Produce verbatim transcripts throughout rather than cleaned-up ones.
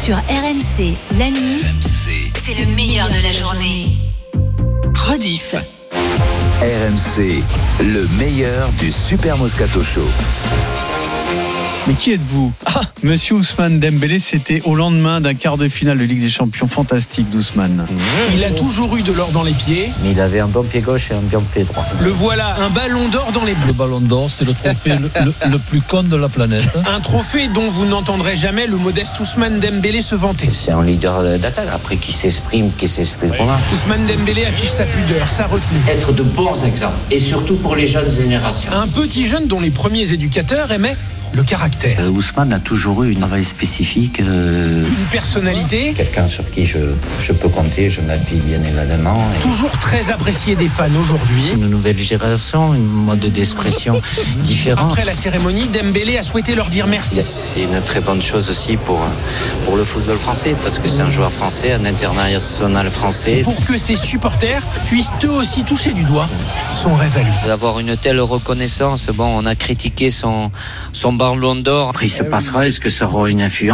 Sur R M C, la nuit, c'est le meilleur de la journée. Rediff. R M C, le meilleur du Super Moscato Show. Mais qui êtes-vous ? Ah, Monsieur Ousmane Dembélé, c'était au lendemain d'un quart de finale de Ligue des Champions fantastique d'Ousmane. Il a toujours eu de l'or dans les pieds. Mais il avait un bon pied gauche et un bon pied droit. Le voilà, un ballon d'or dans les bleus. Le ballon d'or, c'est le trophée le, le, le plus con de la planète. Un trophée dont vous n'entendrez jamais le modeste Ousmane Dembélé se vanter. C'est un leader d'attaque. Après, qui s'exprime, qui s'exprime oui. Comment Ousmane Dembélé affiche sa pudeur, sa retenue. Être de bons exemples, et surtout pour les jeunes générations. Un petit jeune dont les premiers éducateurs aimaient le caractère. Euh, Ousmane a toujours eu une travail spécifique. Euh... Une personnalité. Quelqu'un sur qui je, je peux compter, je m'appuie bien évidemment. Et... Toujours très apprécié des fans aujourd'hui. Une nouvelle génération, un mode d'expression différent. Après la cérémonie, Dembélé a souhaité leur dire merci. C'est une très bonne chose aussi pour, pour le football français, parce que c'est un joueur français, un international français. Pour que ses supporters puissent eux aussi toucher du doigt son rêve à lui. D'avoir une telle reconnaissance, bon, on a critiqué son, son ballon d'or. Après, il se passera, est-ce que ça aura une influence ?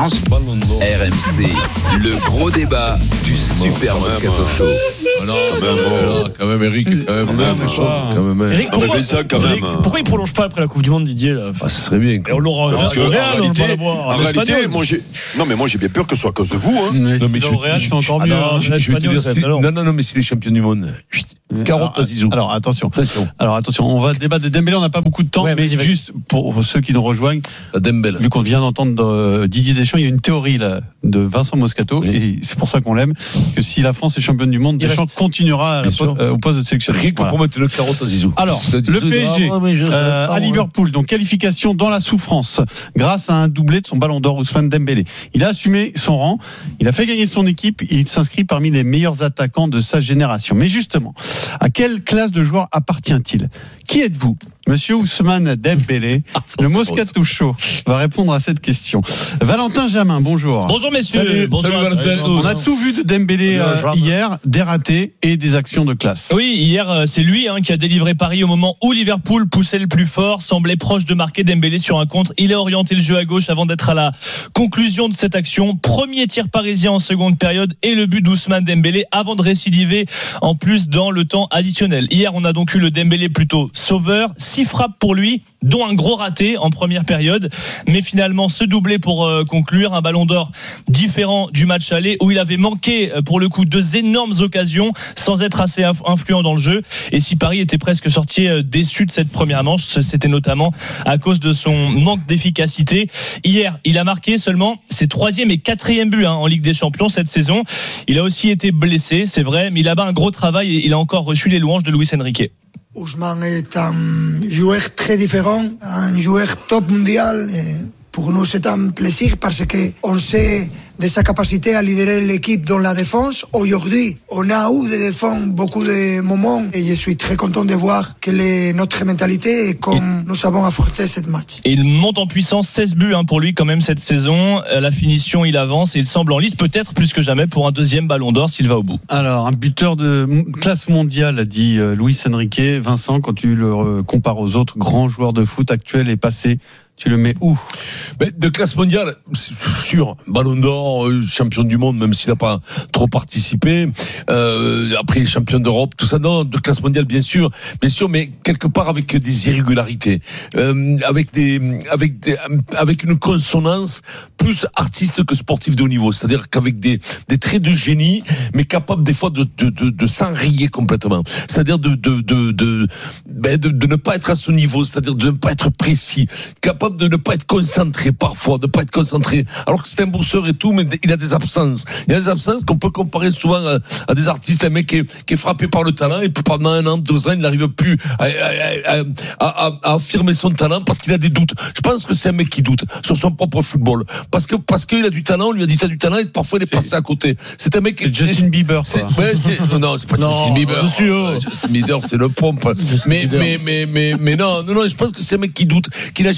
R M C, le gros débat du Super Moscato Show. Non, quand même, oh, quand même, Eric, quand même, quand même, quand même. Eric, pourquoi, ça, quand même. Eric, pourquoi il prolonge pas après la Coupe du Monde, Didier là ah, ce serait bien. Et on l'aura. Parce que, Real, en réalité, on en réalité moi, j'ai... non, mais moi, j'ai bien peur que ce soit à cause de vous. Hein. Mais non, mais si je, le Real, c'est encore ah, mieux. non, Hein, je, je vais te dire, si, non, non, non, mais c'est les champions du monde. Carotte à Zizou. Alors, attention. attention. Alors, attention. On va débattre de Dembélé. On n'a pas beaucoup de temps, ouais, mais vas-y, juste pour ceux qui nous rejoignent. Dembélé. Vu qu'on vient d'entendre euh, Didier Deschamps, il y a une théorie là de Vincent Moscato, oui. Et c'est pour ça qu'on l'aime, que si la France est championne du monde, il Deschamps reste... continuera à la po- euh, au poste de sélection. Rien que pour mettre le carotte à Zizou. Alors, le P S G ah, ouais, euh, à Liverpool, donc qualification dans la souffrance, grâce à un doublé de son ballon d'or Ousmane Dembélé. Il a assumé son rang, il a fait gagner son équipe, et il s'inscrit parmi les meilleurs attaquants de sa génération. Mais justement, à quelle classe de joueurs appartient-il ? Qui êtes-vous ? Monsieur Ousmane Dembélé, ah, le Moscato Show va répondre à cette question. Valentin Jamin, bonjour. Bonjour messieurs. Salut, bonjour Salut Valentin. On a tout vu de Dembélé euh, hier, des ratés et des actions de classe. Oui, hier c'est lui hein, qui a délivré Paris au moment où Liverpool poussait le plus fort, semblait proche de marquer. Dembélé sur un contre. Il a orienté le jeu à gauche avant d'être à la conclusion de cette action. Premier tir parisien en seconde période et le but d'Ousmane Dembélé avant de récidiver en plus dans le temps additionnel. Hier on a donc eu le Dembélé plutôt sauveur, six frappes pour lui, dont un gros raté en première période, mais finalement ce doublé pour euh, conclure, un ballon d'or différent du match aller où il avait manqué euh, pour le coup deux énormes occasions sans être assez inf- influent dans le jeu, et si Paris était presque sorti euh, déçu de cette première manche, c'était notamment à cause de son manque d'efficacité. Hier il a marqué seulement ses troisième et quatrième buts hein, en Ligue des Champions cette saison. Il a aussi été blessé, c'est vrai, mais il a un gros travail et il a encore reçu les louanges de Luis Enrique. Ousmane est un joueur très différent, un joueur top mondial. Et pour nous, c'est un plaisir parce qu'on sait de sa capacité à lidérer l'équipe dans la défense. Aujourd'hui, on a eu de défendre beaucoup de moments et je suis très content de voir quelle est notre mentalité et comme et nous avons affronté cette match. Et il monte en puissance, seize buts hein, pour lui quand même cette saison. La finition, il avance et il semble en lice peut-être plus que jamais pour un deuxième ballon d'or s'il va au bout. Alors, un buteur de classe mondiale, a dit Luis Enrique. Vincent, quand tu le compares aux autres grands joueurs de foot actuels et passés, tu le mets où ? Mais de classe mondiale, c'est sûr, ballon d'or, champion du monde, même s'il n'a pas trop participé. Euh, après, champion d'Europe, tout ça, non, de classe mondiale, bien sûr, bien sûr, mais quelque part avec des irrégularités, euh, avec des, avec des, avec une consonance plus artiste que sportif de haut niveau. C'est-à-dire qu'avec des, des traits de génie, mais capable des fois de, de, de, de s'enrayer complètement. C'est-à-dire de, de, de, de, ben de, de ne pas être à ce niveau, c'est-à-dire de ne pas être précis, capable de ne pas être concentré parfois, de ne pas être concentré, alors que c'est un bourseur et tout, mais il a des absences. Il y a des absences qu'on peut comparer souvent à, à des artistes, un mec qui est, qui est frappé par le talent, et puis pendant un an, deux ans, il n'arrive plus à, à, à, à, à affirmer son talent parce qu'il a des doutes. Je pense que c'est un mec qui doute sur son propre football. Parce que, parce qu'il a du talent, on lui a dit t'as du talent, et parfois il est, c'est, passé à côté. C'est un mec qui. Justin Bieber, c'est, ouais, c'est, non, c'est pas non, Justin Bieber. Monsieur. Justin Bieber, c'est le pompe. mais, mais, mais, mais, mais non, non, non, je pense que c'est un mec qui doute, qui n'a jamais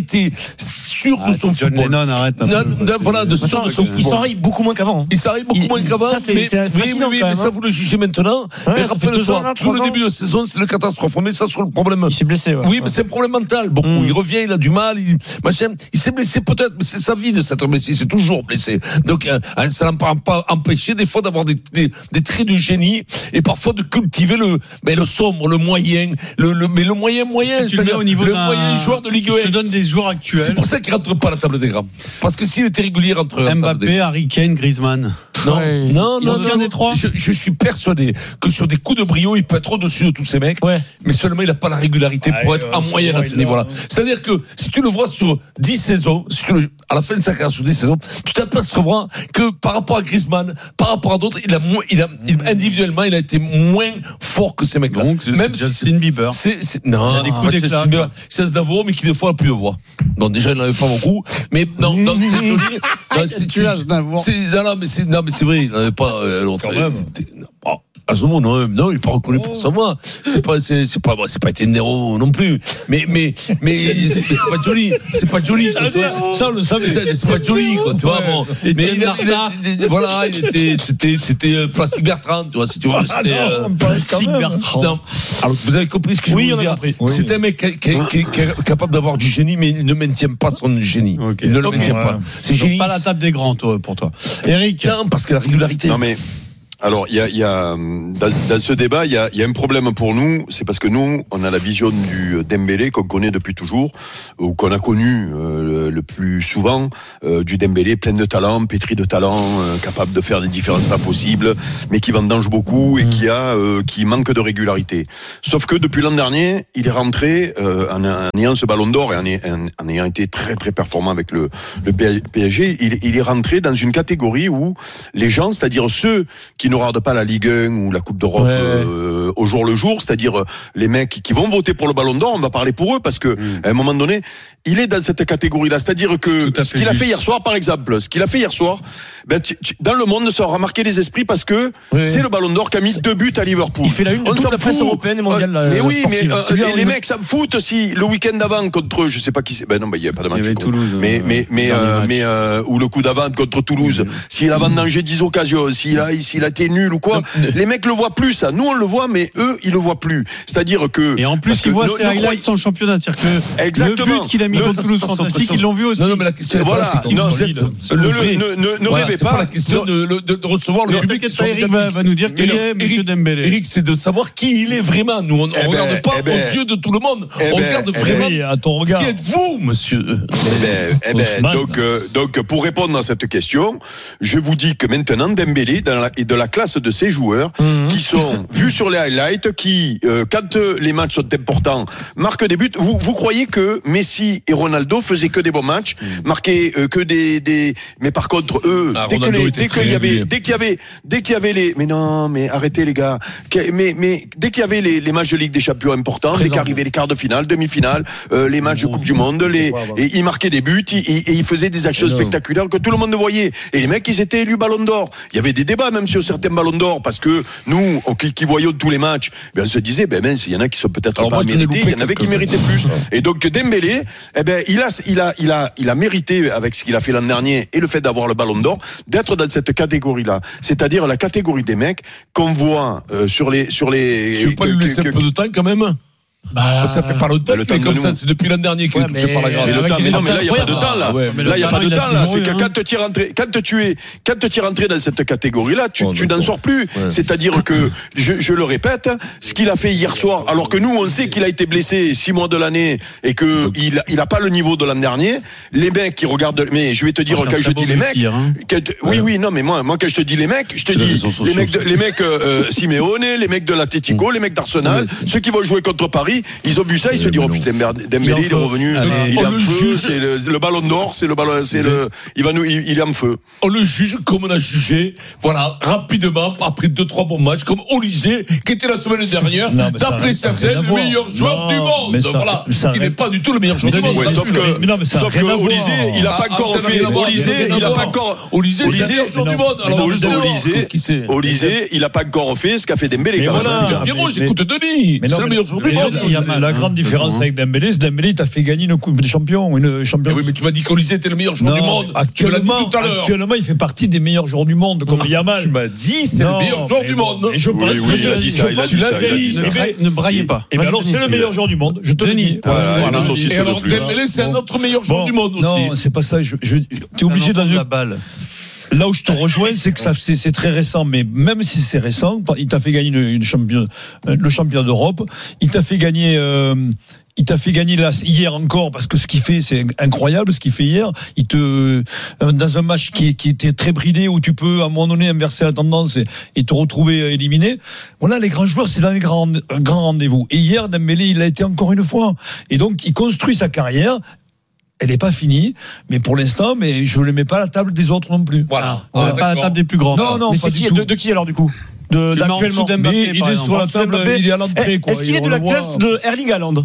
été sûr Ah, de son John football. Lennon, arrête. Non, non, voilà, de sûr de son Il football. s'enraye beaucoup moins qu'avant. Il s'arrête beaucoup Il- moins qu'avant, ça, c'est- mais, c'est oui, fascinant, oui, oui, quand mais même, ça hein. vous le jugez maintenant. Ouais, mais ça fait deux rappelez-toi, ans, là, tout trois le ans. début de saison, c'est le catastrophe. On met ça sur le problème. Il s'est blessé, ouais. Oui, mais c'est un problème mental. Beaucoup. Mm. Il revient, il a du mal. Il, machin. Il s'est blessé peut-être, mais c'est sa vie de s'être blessé. C'est toujours blessé. Donc, euh, ça n'a pas, pas empêché des fois d'avoir des, des, des traits de génie et parfois de cultiver le, mais le sombre, le moyen, le, le mais le moyen moyen. Tu le mets au niveau le d'un moyen joueur de Ligue Je te un. donne des joueurs actuels. C'est pour ça qu'il rentre pas à la table des grands. Parce que s'il était régulier, il rentrerait à la table des Mbappé, Harry Kane, Griezmann. Non, Ouais. non, Il non, en tient non. des trois. Je, je suis persuadé que sur des coups de brio, il peut être au-dessus de tous ces mecs. Ouais. Mais seulement, il n'a pas la régularité pour Ah, être ouais, en c'est moyenne à vrai, ce il niveau-là. a- C'est-à-dire que si tu le vois sur dix saisons, si tu le, à la fin de sa carrière sur dix saisons, tu t'apercevras que par rapport à Griezmann, par rapport à d'autres, il a moins, il a, il- individuellement, il a été moins fort que ces mecs-là. Donc, Même c'est si- Justin Bieber. c'est, c'est, non, Il a des coups pas d'éclat, Justin Bieber. quoi. C'est Aznavour, mais qui des fois a plus de voix. Donc déjà, il n'en avait pas beaucoup. Mais non, non, c'est joli. Non, c'est- Tu as Aznavour. c'est, non, non, mais c'est, non, mais c'est vrai, il n'en avait pas, euh, l'autre. Quand même. Oh, Aznavour, non, non, il n'est pas reconnu pour sa voix. C'est pas, c'est, c'est pas, c'est pas été Nero non plus. Mais, mais, mais, c'est, mais c'est pas joli. C'est pas joli. quoi, tu vois. Ça, on le savait. C'est, c'est pas joli, quoi, tu vois, bon. Et Mais il a, il a- Bernard. il- voilà, il était, c'était, c'était euh, Plastic Bertrand, tu vois, si tu vois, c'était, euh, Plastic Bertrand. non. Alors, vous avez compris ce que Oui, je on veux a dire. compris. Oui. C'est un mec qui, qui- qui- qui est capable d'avoir du génie, mais il ne maintient pas son génie. Ok. Il ne le Ok. maintient Ouais. pas. C'est Donc, génie. pas la table des grands, toi, pour toi. Eric. Non, parce que la régularité. Non mais alors il y a, il y a dans, dans ce débat il y a, il y a un problème pour nous, c'est parce que nous on a la vision du Dembélé qu'on connaît depuis toujours ou qu'on a connu euh, le, le plus souvent euh, du Dembélé plein de talent, pétri de talent, euh, capable de faire des différences pas possibles, mais qui vendange beaucoup et qui a euh, qui manque de régularité. Sauf que depuis l'an dernier, il est rentré euh, en, en ayant ce Ballon d'Or et en, en, en ayant été très très performant avec le, le P S G, il, il est rentré dans une catégorie où les gens, c'est-à-dire ceux qui ne regardent pas la Ligue un ou la Coupe d'Europe Ouais, euh, au jour le jour, c'est-à-dire les mecs qui vont voter pour le Ballon d'Or, on va parler pour eux parce que mmh. à un moment donné, il est dans cette catégorie-là, c'est-à-dire que ce qu'il a fait hier soir, par exemple, ce qu'il a fait hier soir, ben, tu, tu, dans le monde, ça aura marqué les esprits parce que oui, c'est oui. le Ballon d'Or qui a mis deux buts à Liverpool. Il fait la une de on toute la presse européenne et mondiale. Euh, mais euh, oui, mais sportive. euh, les, les mecs s'en foutent si le week-end d'avant contre eux, je sais pas qui c'est, ben non, ben il y a pas de match. Il y avait Toulouse. Mais mais mais euh, mais euh, ou le coup d'avant contre Toulouse, mmh. s'il a vendangé dix occasions, s'il a s'il a été nul ou quoi, les mecs le voient plus ça. Nous on le voit, mais eux ils le voient plus. C'est-à-dire que et en plus ils voient ses highlights sur le championnat, c'est-à-dire que exactement. Le but qu'il a mis contre Toulouse fantastique, ils l'ont vu aussi. Non, non, mais la question, voilà, c'est qui non, vous êtes. ne, ne, ne, ne voilà, rêvez c'est pas. pas la question de, de, de recevoir le non, public. T'inquiète pas, Eric va, va nous dire qui est Monsieur Dembélé. Eric, c'est de savoir qui il est vraiment. Nous, on ne eh regarde ben, pas eh ben, aux yeux de tout le monde. eh on ben, regarde eh vraiment. Oui, à ton regard. Qui êtes-vous, monsieur? Eh ben, eh ben, donc, euh, donc, pour répondre à cette question, je vous dis que maintenant, Dembélé dans la, est de la classe de ces joueurs mmh. qui sont vus sur les highlights, qui, euh, quand euh, les matchs sont importants, marquent des buts. Vous, vous croyez que Messi et Ronaldo faisaient que des bons matchs, mmh. marquaient euh, que des, des, mais par contre, eux, ah, dès, que les, dès qu'il y avait, dès qu'il y avait, dès qu'il y avait les, mais non, mais arrêtez les gars, mais, mais dès qu'il y avait les, les matchs de Ligue des Champions importants, dès qu'arrivaient les quarts de finale, demi-finale, euh, les matchs de Coupe du Monde, les, et ils marquaient des buts, et, et ils faisaient des actions spectaculaires que tout le monde voyait. Et les mecs, ils étaient élus Ballon d'Or. Il y avait des débats même sur certains Ballons d'Or parce que nous, on, qui, qui voyons tous les matchs, ben, on se disait, ben mince, il y en a qui sont peut-être Alors pas moi, mérités, il y en avait qui méritaient plus. Et donc Dembélé, eh ben, il a, il a, il a, il a mérité avec ce qu'il a fait l'an dernier et le fait d'avoir le Ballon d'Or, d'être dans cette catégorie-là. C'est-à-dire la catégorie des mecs qu'on voit euh, sur les, sur les. Tu veux pas lui laisser un peu de temps quand même? Bah, ça fait pas longtemps, le mais comme ça, c'est depuis l'an dernier qu'il est touché par la grâce. Le temps, mais non, mais là, il n'y a pas de temps, là. Ouais, là, il n'y a pas de temps, là. C'est que quand tu es rentré, quand tu es, quand tu es rentré dans cette catégorie-là, tu, oh, tu n'en sors plus. Ouais. C'est-à-dire que, je, je le répète, ce qu'il a fait hier soir, alors que nous, on sait qu'il a été blessé six mois de l'année et que il, il a pas le niveau de l'an dernier, les mecs qui regardent, mais je vais te dire, oh, quand je dis les mecs, tir, hein. quand, oui, oui, non, mais moi, moi, quand je te dis les mecs, je te dis, les mecs, de, les mecs, euh, Simeone, les mecs de l'Atlético, les mecs d'Arsenal, ceux qui vont jouer contre Paris, ils ont vu ça, ils se disent, oh putain, Dembélé, il est revenu, il est en feu, c'est le Ballon d'Or, c'est le ballon, c'est le, il va nous, il est en feu. On le juge comme on a jugé, voilà, rapidement, après deux, trois bons matchs, comme Olysée, qui était la semaine dernière, d'après certains, le meilleur joueur du monde. Voilà, qui n'est pas du tout le meilleur joueur du monde. Sauf que, sauf que Olysée, il n'a pas encore fait, Olysée, il n'a pas encore, Olysée, c'est le meilleur joueur du monde. Alors, Olysée, Olysée, il n'a pas encore fait ce qu'a fait Dembélé. Pierrot, j'écoute Denis, c'est le meilleur joueur du monde. Yamal. La grande différence avec Dembélé, c'est Dembélé, il t'a fait gagner une Coupe des Champions, une champion. Oui, mais tu m'as dit qu'Olysée était le meilleur joueur du monde. Actuellement, actuellement, il fait partie des meilleurs joueurs du monde, comme Yamal. Tu m'as dit, c'est le meilleur joueur du monde. Et je pense oui, oui, il a dit ça, il a dit ça, il a dit ça. Ne braillez pas. Et alors, c'est le meilleur joueur du monde, je te le dis. Et alors, Dembélé, c'est un autre meilleur joueur du monde aussi. Non, c'est pas ça. T'es obligé dans la balle. Là où je te rejoins, c'est que ça, c'est, c'est très récent, mais même si c'est récent, il t'a fait gagner une, une champion, le championnat d'Europe, il t'a fait gagner, euh, il t'a fait gagner là, hier encore, parce que ce qu'il fait, c'est incroyable, ce qu'il fait hier. Il te, dans un match qui, qui était très bridé, où tu peux, à un moment donné, inverser la tendance et, et te retrouver éliminé. Voilà, les grands joueurs, c'est dans les grands, grands rendez-vous. Et hier, Dembélé, il l'a été encore une fois. Et donc, il construit sa carrière. Elle n'est pas finie, mais pour l'instant, mais je ne le mets pas à la table des autres non plus. Voilà. voilà. Pas à la table des plus grands. Non, non, mais pas c'est du qui, tout. de, de qui alors du coup de, d'actuellement mais il est sur la table, il est à l'entrée. Est-ce qu'il est de la classe de Erling Haaland?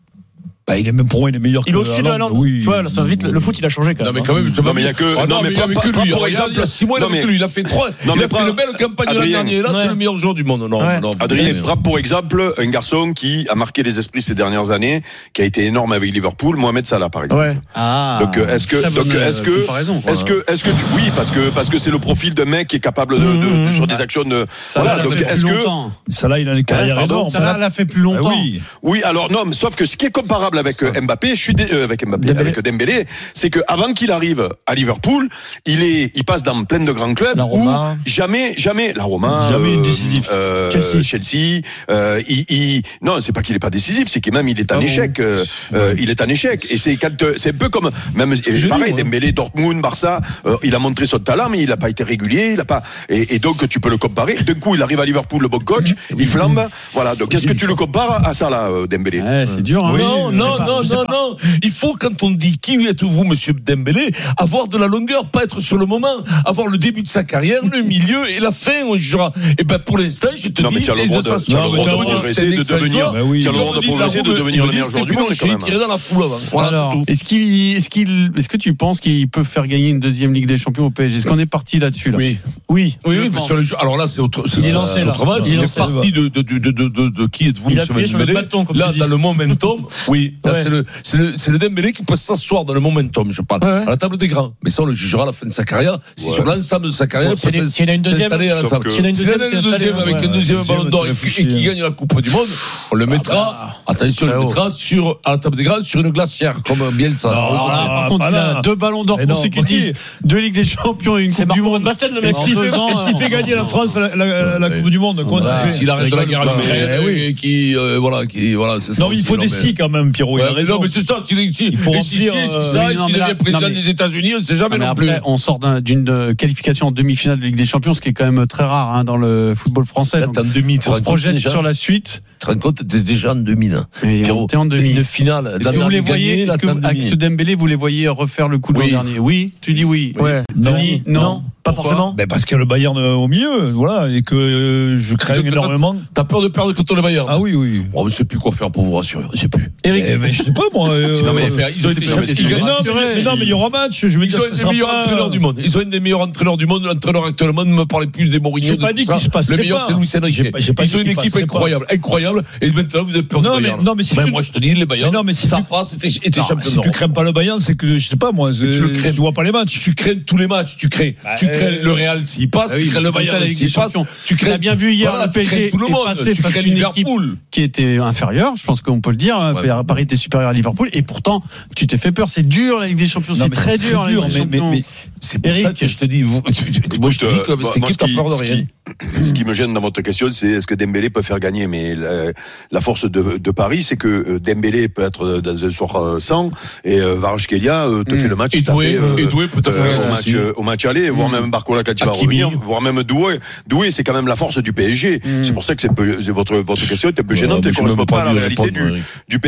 Bah, il est même pour moi, il est meilleur il que est au-dessus de Haaland. Oui. Tu vois, là, ça vite, le foot, il a changé quand même. Non, mais quand même, non, mais il y a que, oh, non, mais pas, avec pas, lui. pas pour exemple, il y a six mois, il avait que lui. Il a fait trois. Non, il mais a fait pas, une belle campagne l'année dernière. Là, ouais. c'est le meilleur joueur du monde. Non, ouais. non. Adrien, prends pour exemple un garçon qui a marqué les esprits ces dernières années, qui a été énorme avec Liverpool, Mohamed Salah, par exemple. Ouais. Ah. Donc, est-ce que, donc, est-ce que, est-ce que, est-ce que tu, oui, parce que, parce que c'est le profil d'un mec qui est capable de, de, de sur des actions de, voilà, donc, est-ce que, ça là, il a une carrière énorme. Ça l'a fait plus longtemps. Oui. Oui, alors, non, mais sauf que ce qui est comparable avec Mbappé, je suis, avec Mbappé, Dembélé. avec Dembélé, c'est que avant qu'il arrive à Liverpool, il est, il passe dans plein de grands clubs où jamais, jamais, la Roma, jamais euh, décisif. Euh, Chelsea, Chelsea, euh, il, il, non, c'est pas qu'il est pas décisif, c'est qu'il même il est en ah échec, bon. euh, euh, il est en échec. Et c'est quand, c'est un peu comme même, et pareil, dis, Dembélé, Dortmund, Barça, euh, il a montré son talent, mais il a pas été régulier, il a pas, et, et donc tu peux le comparer. D'un coup, il arrive à Liverpool, le bon coach, il flambe, voilà. Donc est-ce que tu le compares à ça là, Dembélé? Ouais, c'est dur. Hein. Oui, non, non, non, non, non. Il faut quand on dit qui êtes-vous, Monsieur Dembélé, avoir de la longueur, pas être sur le moment, avoir le début de sa carrière, le milieu et la fin. Et ben pour l'instant, je te non, dis, mais tu as le droit de, tu as le droit de progresser, de devenir, tu as le droit de progresser, de devenir le meilleur joueur du monde quand même. Tiré dans la foule avant. Voilà, alors, est-ce qu'il, est-ce qu'il, est-ce que tu penses qu'il peut faire gagner une deuxième Ligue des Champions au P S G? Est-ce qu'on est parti là-dessus là? Oui, oui, oui, oui. Mais sur le jeu, alors là, c'est autre. Il est lancé là. Il fait partie de de de de de qui êtes-vous, Monsieur Dembélé? Là, dans le momentum, oui. Là, c'est le c'est le c'est le Dembélé qui peut s'asseoir dans le momentum. Je parle à la table des grands. Mais ça, on le jugera à la fin de sa carrière. Si sur l'ensemble de sa carrière, s'il a une deuxième, s'il a une deuxième avec un deuxième ballon d'or et qui gagne la Coupe du Monde, on le mettra. Attention, on le mettra sur à la table des grands sur une glacière, comme bien ça. Par contre, il a deux ballons d'or consécutifs, deux Ligues des Champions et une Coupe du Monde. Bastel, le mec, s'il fait gagner la France la Coupe du Monde, s'il arrête de la guerre en Ukraine et qui voilà, qui voilà, c'est ça. Non, il faut des si quand même, Pierrot. Il a raison. Mais c'est ça. Il faut remplir. S'il devient président des États-Unis, on ne sait jamais non plus. On sort d'une qualification en demi-finale de Ligue des Champions, ce qui est quand même très rare hein, dans le football français. Là, en demi, on se projette sur la suite. Tu te rends compte, t'es déjà en demi. T'es en demi. Une finale. Est-ce que vous les voyez, est-ce que avec ce Dembélé, vous les voyez refaire le coup de l'an dernier? Oui, tu dis oui. Ouais. Denis, non. Pas forcément. Ben parce qu'il y a le Bayern au milieu, voilà, et que euh, je crains donc, énormément. T'as peur de perdre contre le Bayern? Ah oui, oui. Bon, je sais plus quoi faire pour vous rassurer, je sais plus. Eric, eh, mais je sais pas moi. Euh, non mais ils ont été champions. Non, mais non, mais il y aura match. Je veux ils dire, ont un des meilleurs pas... entraîneurs du monde. Ils ont un des meilleurs entraîneurs du monde. L'entraîneur actuellement ne me parle plus des Mourinho. J'ai pas dit qu'il se passerait pas. Le meilleur, c'est Luis Enrique. Ils ont une équipe incroyable, incroyable. Et maintenant, vous avez peur du Bayern. Non, mais si moi je te dis, les Bayern. Non, mais si ça passe, était champion. Si tu crains pas le Bayern, c'est que je sais pas moi. Tu vois pas les matchs. Tu crains tous les matchs. Tu crains. Tu crains le Real s'il passe. Tu crains le Bayern s'il passe. Tu crains. bien vu hier le P S G tout le monde. Tu crains une équipe qui était inférieure. Je pense qu'on peut le dire. Paris était supérieur à Liverpool et pourtant tu t'es fait peur. C'est dur la Ligue des Champions. C'est très dur. Mais c'est pour ça que je te dis. Moi je te dis que cette équipe t'as peur de rien. Ce qui me gêne dans votre question, c'est est-ce que Dembélé peut faire gagner? Mais la force de, de Paris, c'est que Dembélé peut être dans un soir sans et Kvaratskhelia te fait le match. Et Doué, et Doué peut être au match, au match aller, voire même Barcola quand il va revenir, voire même Doué. Doué, c'est quand même la force du P S G. C'est pour ça que c'est votre votre question est un peu gênante et correspond pas à la réalité du du P S G.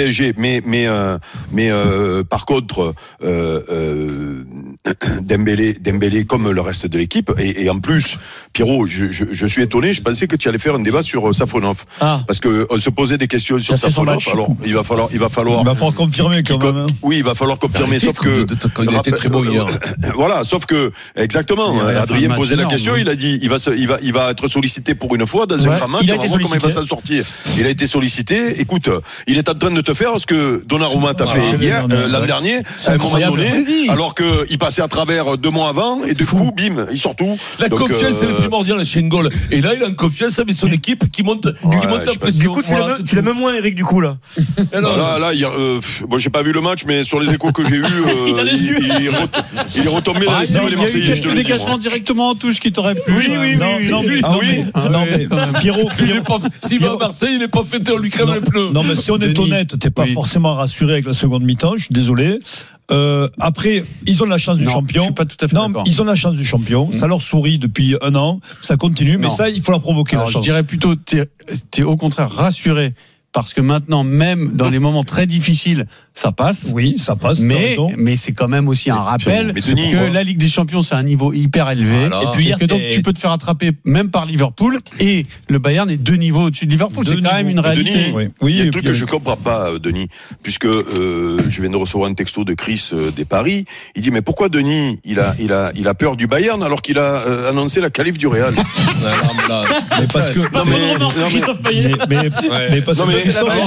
mais mais euh, mais euh, par contre, euh, euh, Dembélé, Dembélé comme le reste de l'équipe, et, et en plus, Pierrot, je, je, je suis étonné. Je pensais que tu allais faire un débat sur Safonov, ah. parce que on se posait des questions sur Safonov. Alors il va falloir, il va falloir, il va falloir confirmer quand même. Hein. Oui, il va falloir confirmer. Sauf que il était très beau hier. Voilà, sauf que exactement. Adrien posait la question. Il a dit, il va, se, il va, il va être sollicité pour une fois dans ouais, un grand match. On va voir comment il va s'en sortir. Il a été sollicité. Écoute, il est en train de te faire ce que Donnarumma t'a fait ah, hier, euh, l'an dernier, à un moment donné, alors que il passait à travers deux mois avant, et du coup, bim, il sort tout. La Donc, confiance, euh... c'est le primordial chez N'Golo. Et là, il a une confiance avec son équipe qui monte, ouais, qui monte en pression. Du coup, tu l'aimes, tu l'aimes moins, Eric, du coup, là. Alors, là, là, il, euh, bon, j'ai pas vu le match, mais sur les échos que j'ai eus, euh, il, il, il, il est retombé dans les cibles les Marseillais. Il y a eu quelques dégagements directement en touche qui t'auraient plu. Oui, oui, oui. Non, oui. Ah oui. Non, mais Pierrot, s'il va à Marseille, il n'est pas fêté, on lui crève les pneus. Non, mais si on est honnête, t'es pas forcément rassuré avec la seconde mi-temps. Je suis désolé. Euh, après, ils ont la chance du non, champion. Je suis pas tout à fait non, d'accord. Ils ont la chance du champion. Mmh. Ça leur sourit depuis un an. Ça continue, mais non. ça, il faut leur provoquer. Alors, la chance. Je dirais plutôt, t'es, t'es au contraire rassuré. Parce que maintenant, même dans les moments très difficiles, ça passe. Oui, ça passe. Mais, mais c'est quand même aussi un rappel mais Denis, que la Ligue des Champions, c'est un niveau hyper élevé. Voilà. Et puis, et que donc, tu peux te faire attraper même par Liverpool. Et le Bayern est deux niveaux au-dessus de Liverpool. Deux c'est niveaux. Quand même une réalité. Denis, oui. Oui, il y a un truc que je comprends pas, Denis. Puisque, euh, je viens de recevoir un texto de Chris euh, des Paris. Il dit, mais pourquoi Denis, il a, il a, il a peur du Bayern alors qu'il a euh, annoncé la qualif du Real? Mais parce que, non, mais, Christophe Payet. Mais, mais, mais parce que,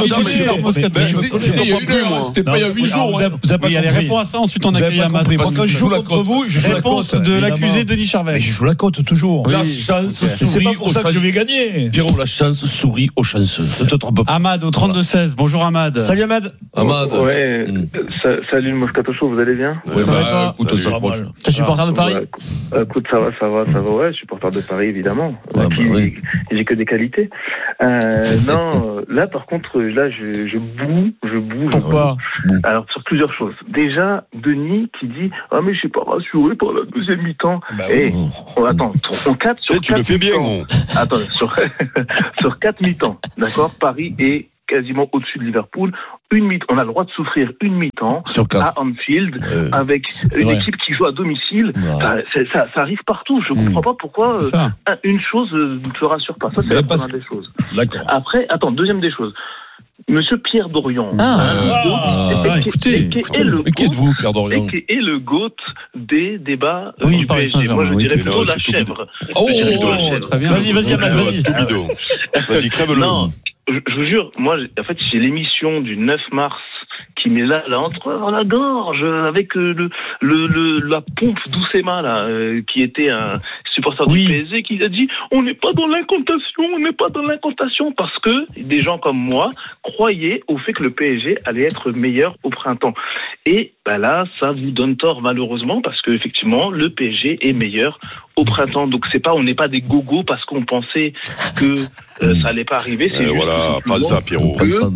c'était pas il y a huit jours. Il y a les réponses à ça, ensuite on accueille Amad. Quand je joue contre vous, je joue la réponse de l'accusé Denis Charvet. Mais je joue la cote toujours. La chance sourit. C'est pas pour ça que je vais gagner. Pierrot, la chance sourit aux chanceux. Ne te trompe pas. Amad au trente-deux seize. Bonjour Amad. Salut Amad. Amad. Ouais. Salut le Moscato Show, vous allez bien? Ça va. Écoute, on s'approche. T'es supporter de Paris? Écoute, ça va, ça va, ça va. Ouais, supporter de Paris évidemment. J'ai que des qualités. Non, là par contre, là je je boue, je boue. Pourquoi? Alors sur plusieurs choses. Déjà, Denis qui dit ah mais je suis pas rassuré par la deuxième mi-temps. Bah et oui. oh, attends, on quatre sur. Et tu le fais bien. On... Attends, sur sur quatre mi-temps, d'accord. Paris est quasiment au-dessus de Liverpool. Une mi- on a le droit de souffrir une mi-temps à Anfield euh, avec une vrai. équipe qui joue à domicile. Ouais. Ça, ça, ça arrive partout. Je mmh. comprends pas pourquoi euh, une chose ne te rassure pas. Ça, c'est mais la première des choses. D'accord. Après, attends, deuxième des choses. Monsieur Pierre Dorian. Ah, euh, ah, et, ah, écoutez, qui est le qui êtes-vous, Pierre Dorian? Et qui est le GOAT des débats oui, du P S G. Moi, je oui, dirais plutôt la chèvre. Oh, oh très bien. Vas-y, vas-y, Amad, vas-y. Vas-y, crève-le. Non, je, je vous jure, moi, en fait, c'est l'émission du neuf mars qui met là, là, entre la gorge, avec le, le, le, la pompe Doucema, là, euh, qui était un supporter oui. du P S G, qui a dit, on n'est pas dans l'incantation, on n'est pas dans l'incantation, parce que des gens comme moi croyaient au fait que le P S G allait être meilleur au printemps. Et, bah là, ça vous donne tort, malheureusement, parce que, effectivement, le P S G est meilleur au printemps. Donc, c'est pas, on n'est pas des gogos parce qu'on pensait que, euh, ça allait pas arriver. C'est euh, voilà, pas ça, Pierrot.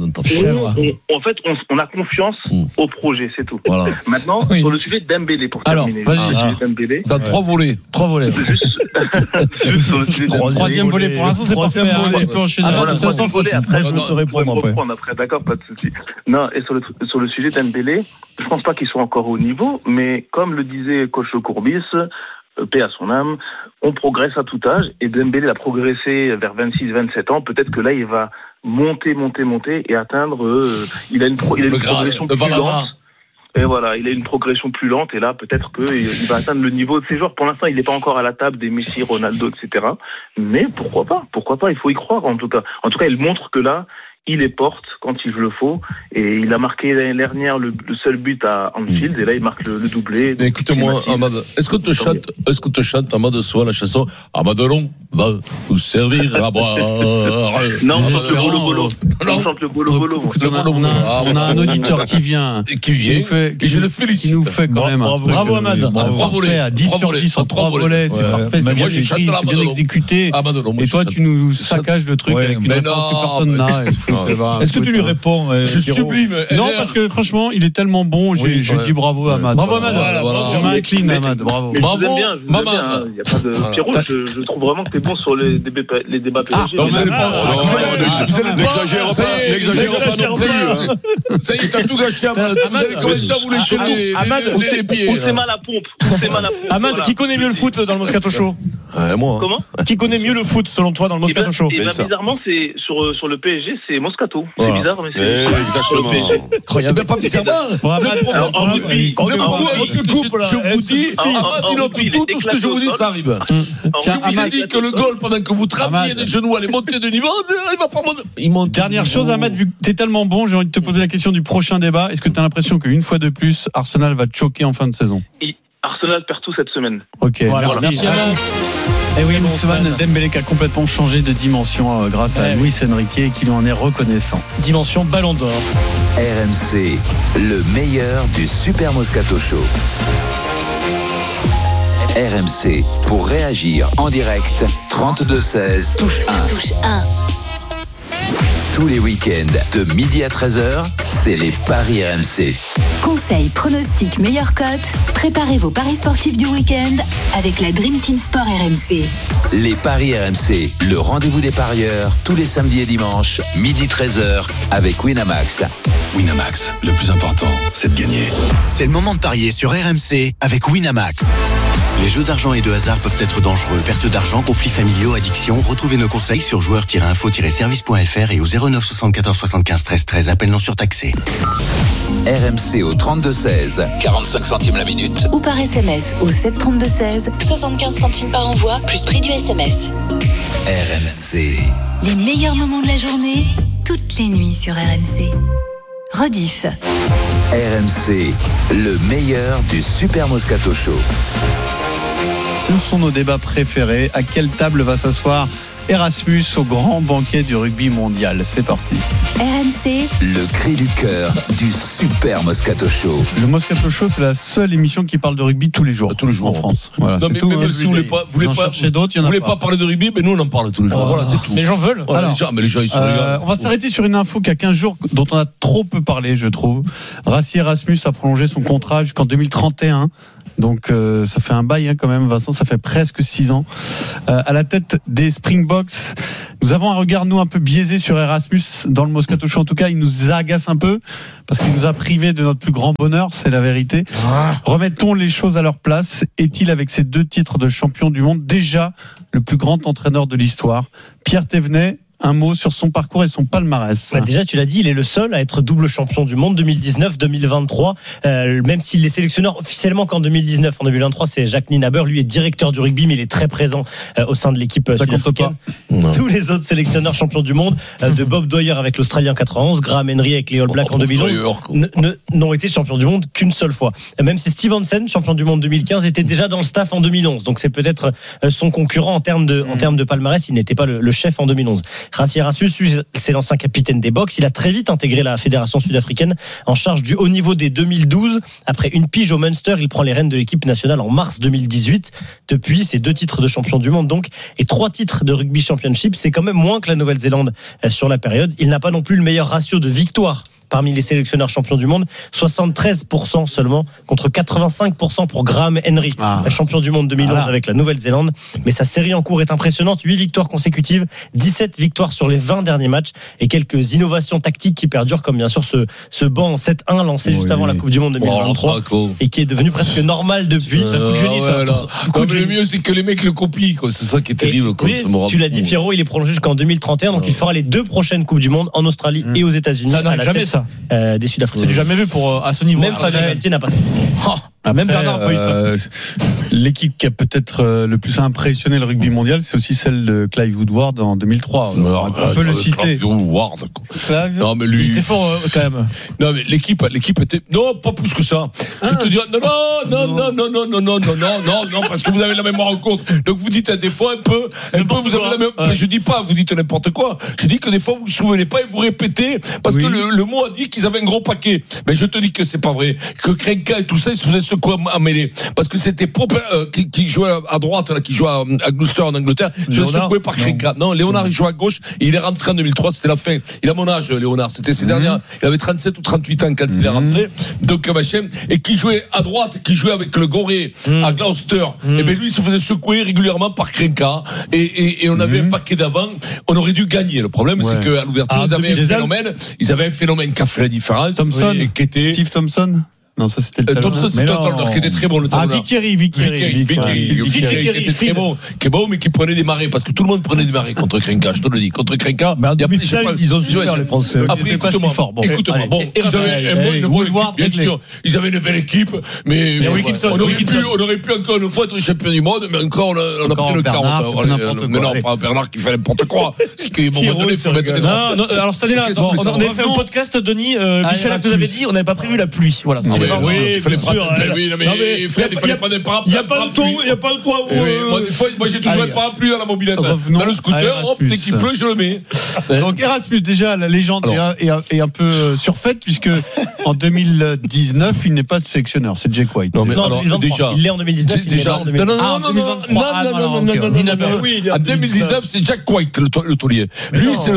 On, en fait, on, on a confiance mmh. au projet, c'est tout. Voilà. Maintenant, oui. sur le sujet de Dembélé, pour Alors, terminer. Vas-y. Ah, Dembélé. Ça a trois volets. Trois volets. Juste, juste sur le sujet de Troisième volet, pour l'instant, c'est parfait. Hein, tu peux enchaîner. Ah, voilà, ça sans faute. Après, je vais te répondre après. après. D'accord, pas de souci. Non, et sur le, sur le sujet de Dembélé, je pense pas qu'il soit encore au niveau, mais comme le disait coach Courbis, paix à son âme, on progresse à tout âge, et Dembélé a progressé vers vingt-six vingt-sept ans, peut-être que là il va monter, monter, monter et atteindre, euh, il a une, pro, il a une progression plus lente. Et voilà, il a une progression plus lente, et là peut-être qu'il va atteindre le niveau de ses joueurs. Pour l'instant, il n'est pas encore à la table des Messi, Ronaldo, et cetera. Mais pourquoi pas? Pourquoi pas? Il faut y croire en tout cas. En tout cas, il montre que là, il les porte quand il le faut, et il a marqué l'année dernière le, le seul but à Anfield, et là il marque le, le doublé. Mais écoute-moi, Amad, est-ce qu'on te chante, est-ce qu'on te chante Amad de Soie la chanson Amadelon va vous servir à boire? Non, on chante le bolo bolo. On chante le bolo bolo. On a, on a un auditeur qui vient, qui vient, qui fait, et je le félicite, qui nous fait quand même. Bravo, bravo Amad. Trois volets, à dix sur dix en trois volets, c'est parfait, c'est bien écrit, c'est bien exécuté. Et toi, tu nous saccages le truc avec une défense que personne n'a. Est-ce que tu lui réponds? Je suis sublime. Non, parce que franchement, il est tellement bon. J'ai Oui, je ouais. dis bravo à Ahmad. Bravo, Ahmad. Voilà, Voilà. Je m'incline à Ahmad. Bravo. Mais je vous Bravo, aime bien, je vous maman. aime bien, hein. Il y a pas de Voilà. Pierrot, je, je trouve vraiment que t'es bon sur les débats, les débats P S G. Non, vous Mais- allez pas. Ah, vous allez- ah, vous allez pas- N'exagère ça pas, y est, n'exagère pas non plus, hein. Ça y est, t'as tout gâché, Ahmad. Vous allez commencer à vous lécher Ah, les- Ahmad, les- les- les pieds. On s'est mal à pompe. On s'est mal à pompe. Ahmad, Voilà. qui connaît mieux le foot dans le Moscato Show? Ouais, moi. Comment Qui connaît mieux le foot selon toi dans le Eh ben, Moscato Show? eh ben, Mais ça. bizarrement, c'est sur, euh, sur le P S G, c'est Moscato. Voilà. C'est bizarre, mais Eh, c'est. Exactement. Eh ben, pas bizarrement. Bon, Ahmad, Le alors, en Ahmad, rugby, On en est rugby, beaucoup, en je, rugby, je, je vous dis, en- en- Ahmad, en il note rugby, tout, il est tout ce que je vous dis, éclaté au ça arrive. En Je vous ai rugby, dit que le goal, pendant que vous travaillez Ahmad. les genoux, allez monter de niveau, il va pas monter. Il monte. Dernière chose, Ahmad, vu que t'es tellement bon, j'ai envie de te poser la question du prochain débat. Est-ce que tu as l'impression qu'une fois de plus, Arsenal va te choquer en fin de saison? Et Arsenal perd tout cette semaine. Ok, Voilà. merci. Merci, Ahmad. Et oui, Bon, Ousmane Ousmane. Dembélé qui a complètement changé de dimension euh, grâce à Ouais. Luis Enrique et qui lui en est reconnaissant. Dimension Ballon d'Or. R M C, le meilleur du Super Moscato Show. R M C, pour réagir en direct, trente-deux seize, touche un. Touche un. Tous les week-ends, de midi à treize heures, c'est les Paris R M C. Conseils, pronostics, meilleure cote. Préparez vos paris sportifs du week-end avec la Dream Team Sport R M C. Les Paris R M C, le rendez-vous des parieurs, tous les samedis et dimanches, midi treize heures, avec Winamax. Winamax, le plus important, c'est de gagner. C'est le moment de parier sur R M C avec Winamax. Les jeux d'argent et de hasard peuvent être dangereux. Perte d'argent, conflits familiaux, addiction. Retrouvez nos conseils sur joueurs tiret info tiret service point f r et au zéro neuf soixante-quatorze soixante-quinze treize treize. Appel non surtaxé. R M C au trente-deux seize, quarante-cinq centimes la minute. Ou par S M S au sept trente-deux seize, soixante-quinze centimes par envoi, plus prix du S M S. R M C. Les meilleurs moments de la journée, toutes les nuits sur R M C. Rediff. R M C, le meilleur du Super Moscato Show. Ce sont nos débats préférés. À quelle table va s'asseoir Erasmus au grand banquet du rugby mondial? C'est parti. R M C, Le cri du cœur du Super Moscato Show. Le Moscato Show, c'est la seule émission qui parle de rugby tous les jours. Tous les jours. En France. Voilà, Non, c'est mais tout, même hein. si vous voulez pas, vous voulez Vous en pas, cherchez d'autres, il y en vous a voulez pas. pas parler de rugby, mais nous on en parle tous les jours. Oh. Voilà, c'est tout. Les gens veulent. Voilà, Alors, les gens, mais les gens ils sont Euh, regards. on va s'arrêter sur une info qui a quinze jours dont on a trop peu parlé, je trouve. Rassi Erasmus a prolongé son contrat jusqu'en deux mille trente et un. Donc euh, ça fait un bail hein, quand même, Vincent, ça fait presque six ans. Euh, à la tête des Springboks, nous avons un regard nous un peu biaisé sur Erasmus dans le Moscato Show. En tout cas, il nous agace un peu parce qu'il nous a privés de notre plus grand bonheur, c'est la vérité. Remettons les choses à leur place. Est-il avec ses deux titres de champion du monde déjà le plus grand entraîneur de l'histoire? Pierre Thévenet, un mot sur son parcours et son palmarès. Bah, déjà, tu l'as dit, il est le seul à être double champion du monde deux mille dix-neuf deux mille vingt-trois. Euh, même s'il est sélectionneur officiellement qu'en deux mille dix-neuf. En deux mille vingt-trois, c'est Jacques Nienaber. Lui est directeur du rugby, mais il est très présent euh, au sein de l'équipe euh, Ça compte sud-africaine. Tous les autres sélectionneurs champions du monde, euh, de Bob Dwyer avec l'Australie en quatre-vingt-onze, Graham Henry avec les All Blacks en deux mille onze, ne- ne- n'ont été champions du monde qu'une seule fois. Euh, Même si Steve Hansen, champion du monde deux mille quinze, était déjà dans le staff en deux mille onze. Donc c'est peut-être euh, son concurrent en termes de, en termes de palmarès. Il n'était pas le, le chef en deux mille onze. Rassi Erasmus, lui, c'est l'ancien capitaine des Box. Il a très vite intégré la fédération sud-africaine en charge du haut niveau dès deux mille douze. Après une pige au Munster, il prend les rênes de l'équipe nationale en mars deux mille dix-huit. Depuis, c'est deux titres de champion du monde donc et trois titres de rugby championship. C'est quand même moins que la Nouvelle-Zélande sur la période. Il n'a pas non plus le meilleur ratio de victoires parmi les sélectionneurs champions du monde, soixante-treize pour cent seulement contre quatre-vingt-cinq pour cent pour Graham Henry, Ah. champion du monde deux mille onze Voilà. avec la Nouvelle-Zélande. Mais sa série en cours est impressionnante, huit victoires consécutives, dix-sept victoires sur les vingt derniers matchs et quelques innovations tactiques qui perdurent comme bien sûr ce, ce banc en sept un lancé Oui. juste avant la Coupe du Monde deux mille vingt-trois et qui est devenu presque normal depuis. C'est un coup de génie, ça. Non, mais le mieux, c'est que les mecs le copient, quoi. C'est ça qui est terrible, quoi. Oui, Ça me rend tu l'as fou. dit, Pierrot, il est prolongé jusqu'en deux mille trente et un, donc il fera les deux prochaines Coupes du Monde en Australie et aux États-Unis. Ça à n'arrive la jamais, tête, ça. euh, des Sud-Africains. C'est du jamais vu pour, euh, à ce niveau. Même Fabien Après- Galtier n'a pas ça. Après, Même Bernard n'a pas eu ça. euh, l'équipe qui a peut-être euh, le plus impressionné le rugby mondial, c'est aussi celle de Clive Woodward en deux mille trois. Alors, on peut le citer. Ward, quoi. Clive Non, mais lui. C'était fort, euh, quand même. Non, mais l'équipe, l'équipe était. Non, pas plus que ça. Je te dis. Non, non, non, non, non, non, non, non, non, non, non, non, parce que vous avez la mémoire en compte. Donc vous dites des fois un peu, un peu, vous avez la mémoire. Mais je dis pas, vous dites n'importe quoi. Je dis que des fois vous vous souvenez pas et vous répétez parce Oui. que le, le mot a dit qu'ils avaient un gros paquet. Mais je te dis que c'est pas vrai. Que Krenka et tout ça, ils se faisaient secouer à mêler. Parce que c'était Popper euh, qui, qui jouait à droite, là, qui jouait à, à Gloucester en Angleterre. Je l'ai secoué par Krenka. Non, Léonard, il jouait à gauche. Et il est rentré en deux mille trois, c'était la fin. Il a mon âge, Léonard. C'était ses mmh. dernières. Il avait trente-sept ou trente-huit ans quand mmh. il est rentré. Donc, machin. Et qui jouait à droite, qui jouait avec le Goré mmh. à Gloucester. Mmh. Et ben lui, il se faisait secouer régulièrement par Krenka. Et, et, et on avait mmh. un paquet d'avant. On aurait dû gagner. Le problème, ouais. c'est qu'à l'ouverture, ah, ils avaient un phénomène. Ils avaient un phénomène qui a fait la différence. Thompson. Et qui était. Steve Thompson. Non, ça c'était le euh, Thompson, c'est Total qui était très bon le talonneur. Ah, Vickeri, Vickeri, Vickeri, qui était très bon, qui est bon, mais qui prenait des marées, parce que tout le monde prenait des marées contre Krenka, je te le dis, contre Krenka. Mais ils ont super les Français. Après, écoute-moi, écoute-moi, bon, ils avaient une bonne équipe, bien sûr, ils avaient une belle équipe, mais on aurait pu, on aurait pu encore une fois être champion du monde, mais encore on a pris le quarante. Mais non, pas Bernard qui fait n'importe quoi. C'est qu'à un moment donné, il faut mettre les non, non, alors cette année-là, on avait fait un podcast, Denis, Michel nous avait dit, on n'avait pas prévu la pluie, voilà. Oui, il fallait pas. Oui, non, mais il fallait pas des parapluies. Il n'y a pas de toit, il n'y a pas de toit. Moi, j'ai toujours un parapluie à la mobilette. Dans le scooter, hop, dès qu'il pleut, je le mets. Donc, Erasmus, déjà, la légende est un peu surfaite, puisque en deux mille dix-neuf, il n'est pas de sélectionneur, c'est Jake White. Non, mais alors, déjà. Il est en deux mille dix-neuf. Déjà. Non, non, non, non, non, non, non, non. En deux mille dix-neuf, c'est Jack White, le taulier. Lui, c'est le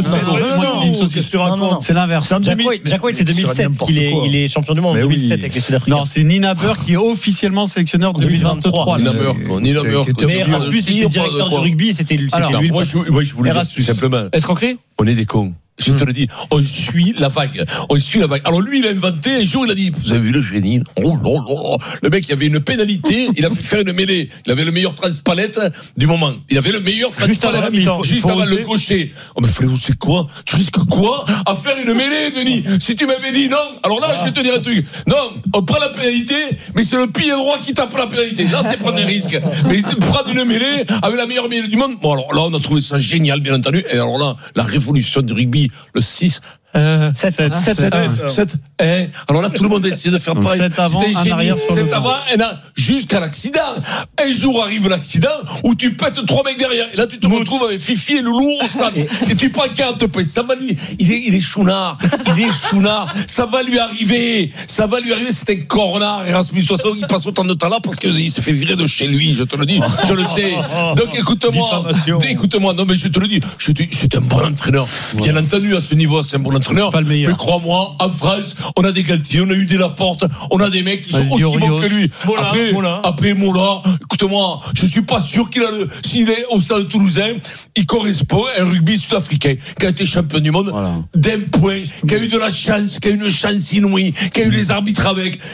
second. C'est l'inverse. Jack White, c'est deux mille sept qu'il est champion du monde. deux mille sept avec les Sud-Africains. Non, c'est Nina Burke qui est officiellement sélectionneur en deux mille vingt-trois. Nina Burke, Nina Burke. Mais Erasmus était directeur du rugby, c'était lui. Alors, moi, je voulais dire tout simplement. Est-ce qu'on crée? On est des cons. Je te le dis, on suit la vague. On suit la vague. Alors lui, il a inventé, un jour, il a dit, vous avez vu le génie? Oh, oh, oh. Le mec, il avait une pénalité, il a fait faire une mêlée. Il avait le meilleur transpalette du moment. Il avait le meilleur transpalette. Juste avant, juste avant le gaucher. Oh, mais frérot, c'est quoi? Tu risques quoi? À faire une mêlée, Denis? Si tu m'avais dit non, alors là, je vais te dire un truc. Non, on prend la pénalité, mais c'est le pied droit qui tape la pénalité. Là, c'est prendre un risque. Mais prendre une mêlée avec la meilleure mêlée du monde. Bon, alors là, on a trouvé ça génial, bien entendu. Et alors là, la révolution du rugby, le six, euh, sept, sept, eh. Alors là, tout le monde a essayé de faire pareil. sept avant, un arrière sur sept avant, et là, jusqu'à l'accident. Un jour arrive l'accident où tu pètes trois mecs derrière. Et là, tu te Mouch. retrouves avec Fifi et Loulou au stade. Et tu prends quarante points. Ça va lui, il est, il est chounard. Il est chounard. Ça va lui arriver. Ça va lui arriver. C'est un cornard, Erasmus. De toute façon, il passe autant de temps là parce qu'il s'est fait virer de chez lui. Je te le dis. Je le sais. Donc, écoute-moi. Écoute-moi. Non, mais je te le dis. C'est un bon entraîneur. Bien entendu, à ce niveau, c'est un bon entraîneur. Pas le meilleur. Mais crois-moi, en France, on a des Galtier, on a eu des Laporte, on a des mecs qui sont aussi bons que lui. Mola, après, Mola. après Mola, écoute-moi, je suis pas sûr qu'il a le, s'il est au stade toulousain, il correspond à un rugby sud-africain qui a été champion du monde voilà. d'un point, qui a eu de la chance, qui a eu une chance inouïe, qui a eu les arbitres avec,